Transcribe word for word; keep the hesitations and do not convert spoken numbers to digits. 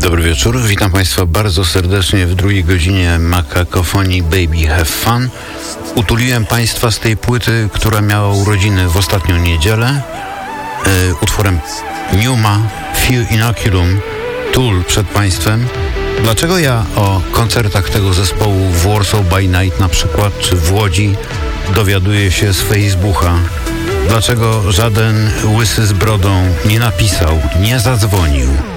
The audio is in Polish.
Dobry wieczór, witam Państwa bardzo serdecznie w drugiej godzinie Makakofonii Baby Have Fun. Utuliłem Państwa z tej płyty, która miała urodziny w ostatnią niedzielę, yy, utworem Pneuma, Few Inoculum, Tool przed Państwem. Dlaczego ja o koncertach tego zespołu w Warsaw by Night na przykład, czy w Łodzi dowiaduję się z Facebooka? Dlaczego żaden łysy z brodą nie napisał, nie zadzwonił?